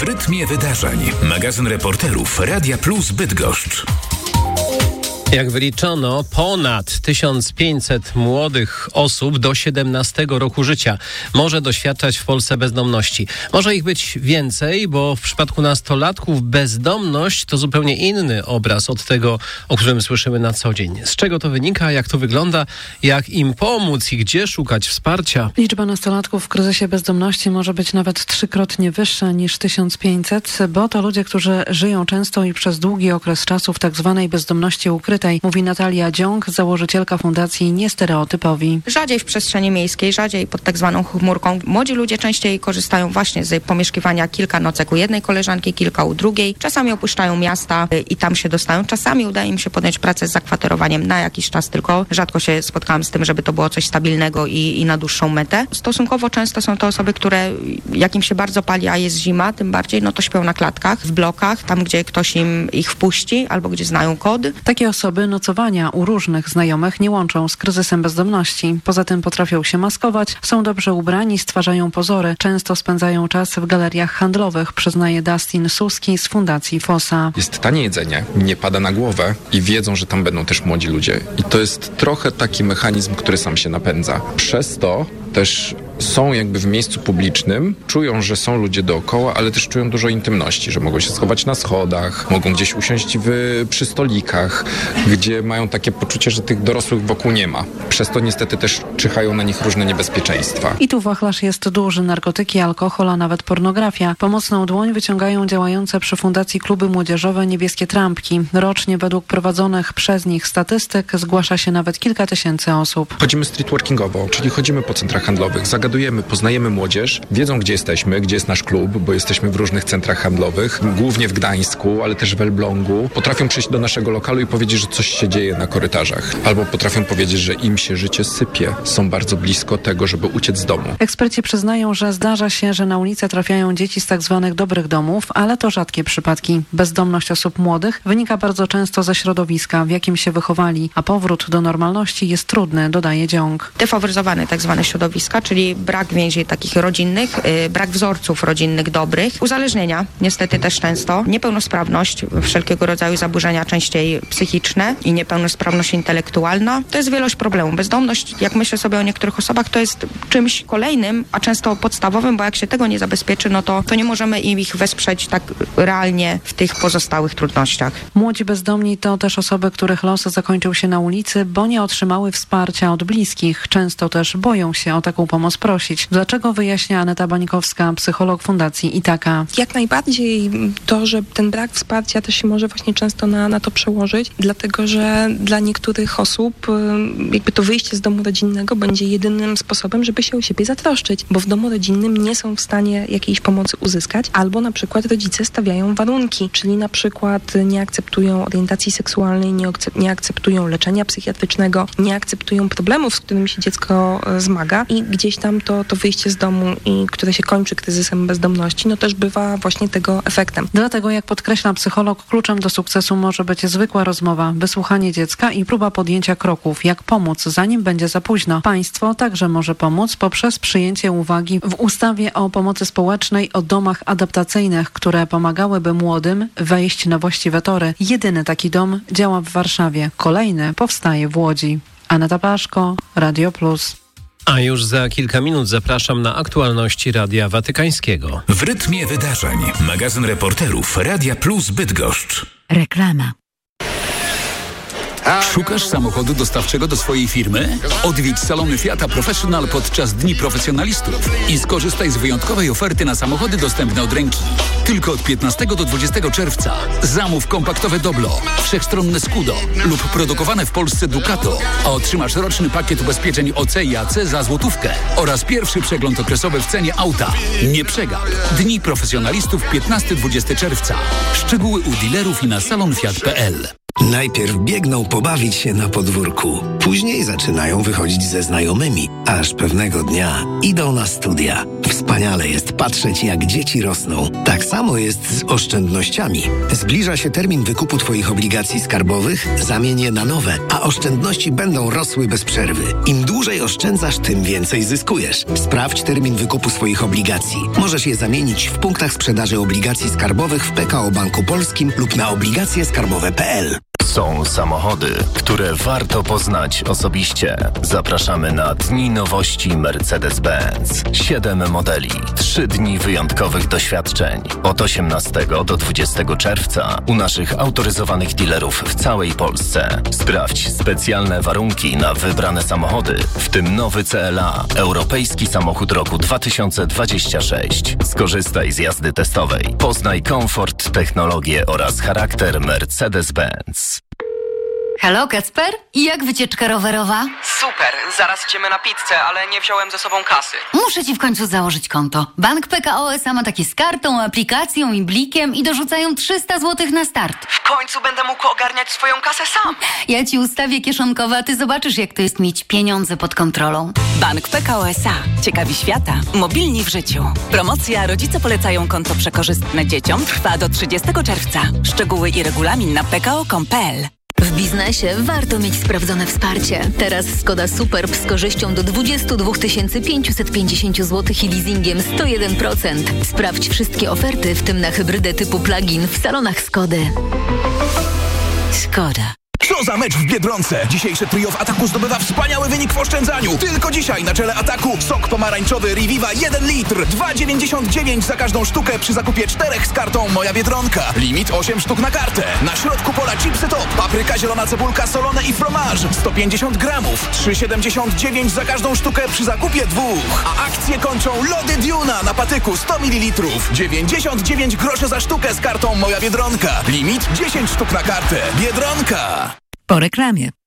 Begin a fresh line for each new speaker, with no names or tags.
W rytmie wydarzeń. Magazyn reporterów Radia Plus Bydgoszcz.
Jak wyliczono, ponad 1500 młodych osób do 17 roku życia może doświadczać w Polsce bezdomności. Może ich być więcej, bo w przypadku nastolatków bezdomność to zupełnie inny obraz od tego, o którym słyszymy na co dzień. Z czego to wynika, jak to wygląda, jak im pomóc i gdzie szukać wsparcia?
Liczba nastolatków w kryzysie bezdomności może być nawet 3-krotnie wyższa niż 1500, bo to ludzie, którzy żyją często i przez długi okres czasu w tak zwanej bezdomności ukrytej, mówi Natalia Dziąg, założycielka Fundacji Niestereotypowi.
Rzadziej w przestrzeni miejskiej, rzadziej pod tak zwaną chmurką. Młodzi ludzie częściej korzystają właśnie z pomieszkiwania kilka nocek u jednej koleżanki, kilka u drugiej. Czasami opuszczają miasta i tam się dostają. Czasami udaje im się podjąć pracę z zakwaterowaniem na jakiś czas tylko. Rzadko się spotkałam z tym, żeby to było coś stabilnego i na dłuższą metę. Stosunkowo często są to osoby, które jak im się bardzo pali, a jest zima, tym bardziej, no to śpią na klatkach, w blokach, tam gdzie ktoś im ich wpuści albo gdzie znają kod.
Takie osoby nocowania u różnych znajomych nie łączą z kryzysem bezdomności. Poza tym potrafią się maskować, są dobrze ubrani, stwarzają pozory. Często spędzają czas w galeriach handlowych, przyznaje Dustin Suski z Fundacji FOSA.
Jest tanie jedzenie, nie pada na głowę i wiedzą, że tam będą też młodzi ludzie. I to jest trochę taki mechanizm, który sam się napędza. Przez to też są jakby w miejscu publicznym, czują, że są ludzie dookoła, ale też czują dużo intymności, że mogą się schować na schodach, mogą gdzieś usiąść przy stolikach, gdzie mają takie poczucie, że tych dorosłych wokół nie ma. Przez to niestety też czyhają na nich różne niebezpieczeństwa.
I tu wachlarz jest duży. Narkotyki, alkohol, a nawet pornografia. Pomocną dłoń wyciągają działające przy Fundacji kluby młodzieżowe Niebieskie Trampki. Rocznie według prowadzonych przez nich statystyk zgłasza się nawet kilka tysięcy osób.
Chodzimy streetworkingowo, czyli chodzimy po centrach handlowych, zagadujemy, poznajemy młodzież, wiedzą gdzie jesteśmy, gdzie jest nasz klub, bo jesteśmy w różnych centrach handlowych, głównie w Gdańsku, ale też w Elblągu. Potrafią przyjść do naszego lokalu i powiedzieć, że coś się dzieje na korytarzach. Albo potrafią powiedzieć, że im się życie sypie. Są bardzo blisko tego, żeby uciec z domu.
Eksperci przyznają, że zdarza się, że na ulicę trafiają dzieci z tak zwanych dobrych domów, ale to rzadkie przypadki. Bezdomność osób młodych wynika bardzo często ze środowiska, w jakim się wychowali, a powrót do normalności jest trudny, dodaje Dziąg.
Defaworyzowane tak zwane środowiska, czyli brak więzi takich rodzinnych, brak wzorców rodzinnych dobrych, uzależnienia niestety też często, niepełnosprawność, wszelkiego rodzaju zaburzenia częściej psychiczne i niepełnosprawność intelektualna. To jest wielość problemów. Bezdomność, jak myślę sobie o niektórych osobach, to jest czymś kolejnym, a często podstawowym, bo jak się tego nie zabezpieczy, no to nie możemy ich wesprzeć tak realnie w tych pozostałych trudnościach.
Młodzi bezdomni to też osoby, których los zakończył się na ulicy, bo nie otrzymały wsparcia od bliskich. Często też boją się o taką pomoc prosić. Dlaczego, wyjaśnia Aneta Bańkowska, psycholog Fundacji Itaka.
Jak najbardziej to, że ten brak wsparcia też się może właśnie często na to przełożyć, dlatego że dla niektórych osób jakby to wyjście z domu rodzinnego będzie jedynym sposobem, żeby się o siebie zatroszczyć, bo w domu rodzinnym nie są w stanie jakiejś pomocy uzyskać, albo na przykład rodzice stawiają warunki, czyli na przykład nie akceptują orientacji seksualnej, nie akceptują leczenia psychiatrycznego, nie akceptują problemów, z którymi się dziecko zmaga i gdzieś tam to wyjście z domu, które się kończy kryzysem bezdomności, no też bywa właśnie tego efektem.
Dlatego, jak podkreśla psycholog, kluczem do sukcesu może być zwykła rozmowa, wysłuchanie dziecka i próba podjęcia kroków, jak pomóc, zanim będzie za późno. Państwo także może pomóc poprzez przyjęcie uwagi w ustawie o pomocy społecznej o domach adaptacyjnych, które pomagałyby młodym wejść na właściwe tory. Jedyny taki dom działa w Warszawie. Kolejny powstaje w Łodzi. Aneta Paszko, Radio Plus.
A już za kilka minut zapraszam na aktualności Radia Watykańskiego.
W rytmie wydarzeń. Magazyn reporterów Radia Plus Bydgoszcz.
Reklama. Szukasz samochodu dostawczego do swojej firmy? Odwiedź salony Fiata Professional podczas Dni Profesjonalistów i skorzystaj z wyjątkowej oferty na samochody dostępne od ręki. Tylko od 15 do 20 czerwca. Zamów kompaktowe Doblo, wszechstronne Scudo lub produkowane w Polsce Ducato, a otrzymasz roczny pakiet ubezpieczeń OC i AC za złotówkę oraz pierwszy przegląd okresowy w cenie auta. Nie przegap. Dni Profesjonalistów 15-20 czerwca. Szczegóły u dealerów i na salonfiat.pl.
Najpierw biegną pobawić się na podwórku. Później zaczynają wychodzić ze znajomymi, aż pewnego dnia idą na studia. Wspaniale jest patrzeć, jak dzieci rosną. Tak samo jest z oszczędnościami. Zbliża się termin wykupu Twoich obligacji skarbowych, zamień je na nowe, a oszczędności będą rosły bez przerwy. Im dłużej oszczędzasz, tym więcej zyskujesz. Sprawdź termin wykupu swoich obligacji. Możesz je zamienić w punktach sprzedaży obligacji skarbowych w PKO Banku Polskim lub na obligacjeskarbowe.pl.
Są samochody, które warto poznać osobiście. Zapraszamy na Dni Nowości Mercedes-Benz. 7 modeli, 3 dni wyjątkowych doświadczeń. Od 18 do 20 czerwca u naszych autoryzowanych dealerów w całej Polsce. Sprawdź specjalne warunki na wybrane samochody, w tym nowy CLA, europejski samochód roku 2026. Skorzystaj z jazdy testowej. Poznaj komfort, technologię oraz charakter Mercedes-Benz.
Halo, Kacper? I jak wycieczka rowerowa?
Super, zaraz idziemy na pizzę, ale nie wziąłem ze sobą kasy.
Muszę ci w końcu założyć konto. Bank PKO SA ma takie z kartą, aplikacją i blikiem i dorzucają 300 zł na start.
W końcu będę mógł ogarniać swoją kasę sam.
Ja ci ustawię kieszonkowe, a ty zobaczysz, jak to jest mieć pieniądze pod kontrolą.
Bank PKO SA. Ciekawi świata. Mobilni w życiu. Promocja Rodzice polecają konto przekorzystne dzieciom trwa do 30 czerwca. Szczegóły i regulamin na pko.com.pl.
W biznesie warto mieć sprawdzone wsparcie. Teraz Skoda Superb z korzyścią do 22 550 zł i leasingiem 101%. Sprawdź wszystkie oferty, w tym na hybrydę typu plug-in w salonach Skody.
Skoda.
Co za mecz w Biedronce! Dzisiejsze trio w ataku zdobywa wspaniały wynik w oszczędzaniu. Tylko dzisiaj na czele ataku sok pomarańczowy Reviva 1 litr. 2,99 za każdą sztukę przy zakupie 4 z kartą Moja Biedronka. Limit 8 sztuk na kartę. Na środku pola chipsy top, papryka, zielona cebulka, solone i fromage. 150 gramów. 3,79 za każdą sztukę przy zakupie 2. A akcje kończą lody Duna na patyku 100 ml. 99 groszy za sztukę z kartą Moja Biedronka. Limit 10 sztuk na kartę. Biedronka.
Po reklamie.